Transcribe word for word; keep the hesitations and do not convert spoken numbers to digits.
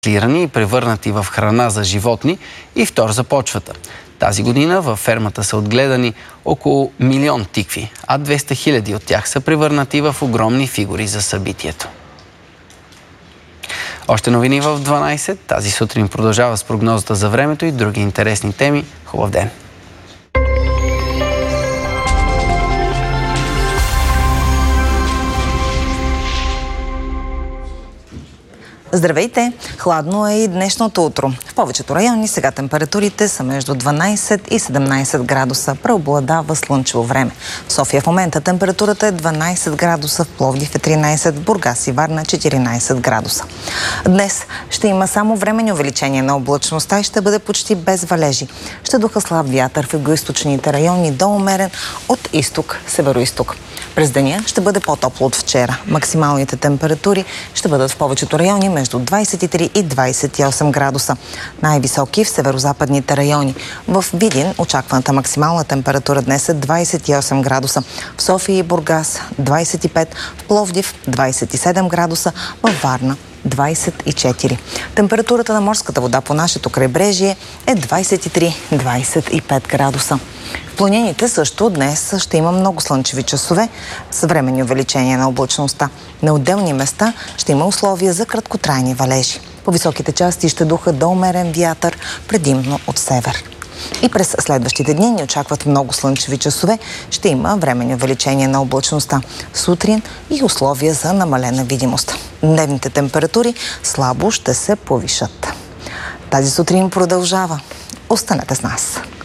и превърнати в храна за животни и втор за почвата. Тази година във фермата са отгледани около милион тикви, а двеста хиляди от тях са превърнати в огромни фигури за събитието. Още новини в дванайсет. Тази сутрин продължава с прогнозата за времето и други интересни теми. Хубав ден! Здравейте! Хладно е и днешното утро. В повечето райони сега температурите са между дванайсет и седемнайсет градуса. Преобладава слънчево време. В София в момента температурата е дванайсет градуса, в Пловдив е тринайсет, в Бургас и Варна четиринайсет градуса. Днес ще има само временни увеличения на облачността и ще бъде почти без валежи. Ще духа слаб вятър в югоизточните райони до умерен от изток, североизток. През деня ще бъде по-топло от вчера. Максималните температури ще бъдат в повечето райони между двайсет и три и двайсет и осем градуса. Най-високи в северозападните райони. В Видин очакваната максимална температура днес е двайсет и осем градуса. В София и Бургас двайсет и пет, в Пловдив двайсет и седем градуса, в Варна двайсет и четири. Температурата на морската вода по нашето крайбрежие е двайсет и три до двайсет и пет градуса. В планините също днес ще има много слънчеви часове с временни увеличения на облачността. На отделни места ще има условия за краткотрайни валежи. По високите части ще духа до умерен вятър, предимно от север. И през следващите дни ни очакват много слънчеви часове. Ще има временни увеличения на облачността сутрин и условия за намалена видимост. Дневните температури слабо ще се повишат. Тази сутрин продължава. Останете с нас.